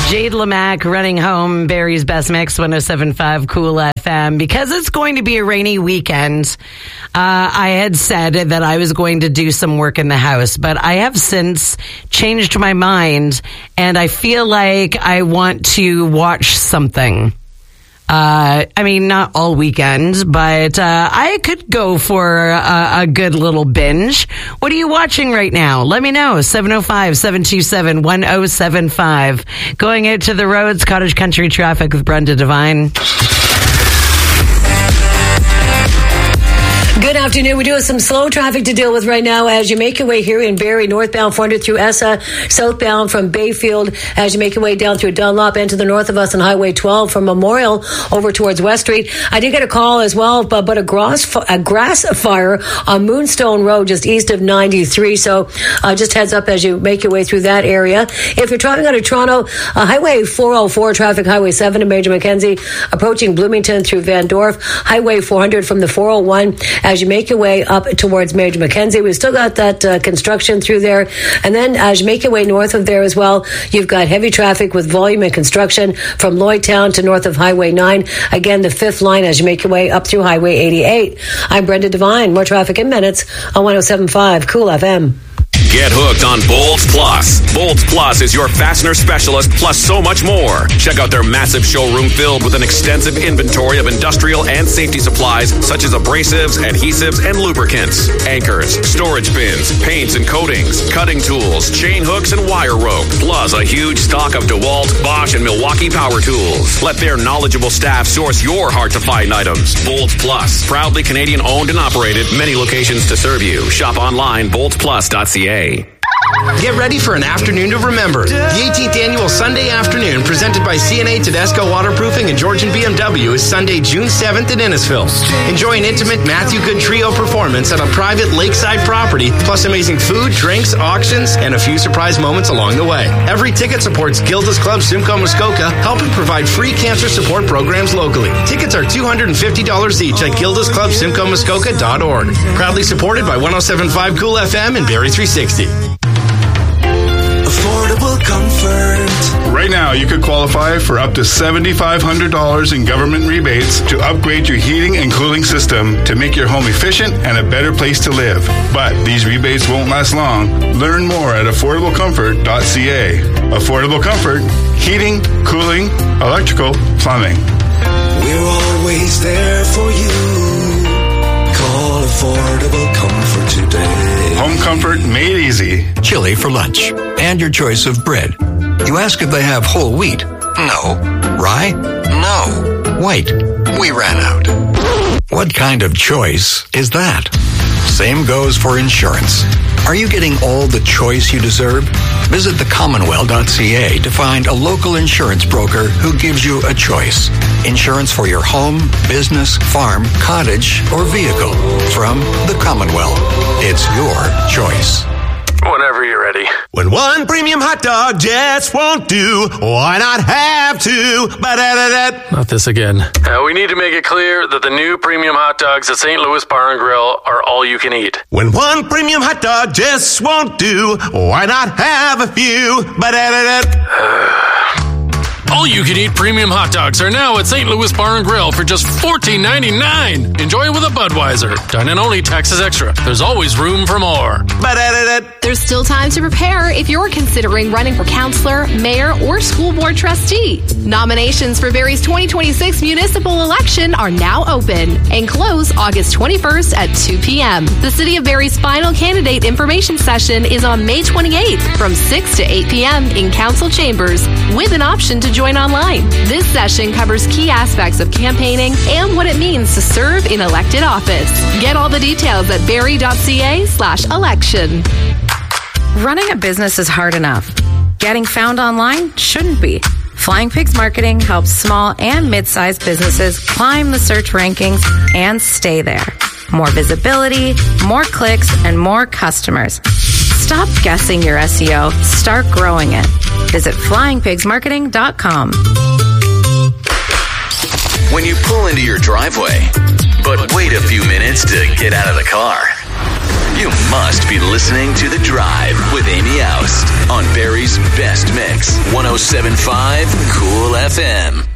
Jade Lamack running home, Barry's Best Mix, 107.5 Cool FM. Because it's going to be a rainy weekend, I had said that I was going to do some work in the house, but I have since changed my mind, and I feel like I want to watch something. I mean, not all weekend, but I could go for a good little binge. What are you watching right now? Let me know. 705-727-1075. Going out to the roads, cottage country traffic with Brenda Devine. Good afternoon. We do have some slow traffic to deal with right now as you make your way here in Barrie, northbound 400 through Essa, southbound from Bayfield as you make your way down through Dunlop and to the north of us on Highway 12 from Memorial over towards West Street. I did get a call as well, but a grass fire on Moonstone Road just east of 93. So just heads up as you make your way through that area. If you're driving out of Toronto, Highway 404 traffic, Highway 7 to Major Mackenzie, approaching Bloomington through Van Dorp, Highway 400 from the 401 as you make your way up towards Major Mackenzie. We've still got that construction through there. And then as you make your way north of there as well, you've got heavy traffic with volume and construction from Lloydtown to north of Highway 9. Again, the fifth line as you make your way up through Highway 88. I'm Brenda Devine. More traffic in minutes on 107.5 Cool FM. Get hooked on Bolts Plus. Bolts Plus is your fastener specialist, plus so much more. Check out their massive showroom filled with an extensive inventory of industrial and safety supplies such as abrasives, adhesives, and lubricants, anchors, storage bins, paints and coatings, cutting tools, chain hooks, and wire rope, plus a huge stock of DeWalt, Bosch, and Milwaukee power tools. Let their knowledgeable staff source your hard-to-find items. Bolts Plus, proudly Canadian-owned and operated, many locations to serve you. Shop online, boltsplus.ca. Get ready for an afternoon to remember. The 18th annual Sunday afternoon presented by CNA Tedesco Waterproofing and Georgian BMW is Sunday, June 7th in Innisfil. Enjoy an intimate Matthew Good Trio performance at a private lakeside property, plus amazing food, drinks, auctions, and a few surprise moments along the way. Every ticket supports Gilda's Club Simcoe Muskoka, helping provide free cancer support programs locally. Tickets are $250 each at gildasclubsimcoemuskoka.org. Proudly supported by 107.5 Cool FM and Barrie 360. Affordable comfort. Right now, you could qualify for up to $7,500 in government rebates to upgrade your heating and cooling system to make your home efficient and a better place to live. But these rebates won't last long. Learn more at affordablecomfort.ca. Affordable Comfort, heating, cooling, electrical, plumbing. We're always there for you. Call Affordable Comfort today. Home comfort made easy. Chili for lunch. And your choice of bread. You ask if they have whole wheat. No. Rye? No. White. We ran out. What kind of choice is that? Same goes for insurance. Are you getting all the choice you deserve? Visit thecommonwealth.ca to find a local insurance broker who gives you a choice. Insurance for your home, business, farm, cottage, or vehicle. From the Commonwealth. It's your choice. Whenever you're ready. When one premium hot dog just won't do, why not have two? Not this again. We need to make it clear that the new premium hot dogs at St. Louis Bar and Grill are all you can eat. When one premium hot dog just won't do, why not have a few? All you can eat premium hot dogs are now at St. Louis Bar and Grill for just $14.99. Enjoy with a Budweiser. Dine in only, taxes extra. There's always room for more. There's still time to prepare if you're considering running for councillor, mayor, or school board trustee. Nominations for Barrie's 2026 municipal election are now open and close August 21st at 2 p.m. The City of Barrie's final candidate information session is on May 28th from 6 to 8 p.m. in council chambers with an option to join online. This session covers key aspects of campaigning and what it means to serve in elected office. Get all the details at barrie.ca/election. Running a business is hard enough. Getting found online shouldn't be. Flying Pigs Marketing helps small and mid-sized businesses climb the search rankings and stay there. More visibility, more clicks, and more customers. Stop guessing your SEO. Start growing it. Visit flyingpigsmarketing.com. When you pull into your driveway, but wait a few minutes to get out of the car. You must be listening to The Drive with Amy Oust on Barrie's Best Mix, 107.5 Cool FM.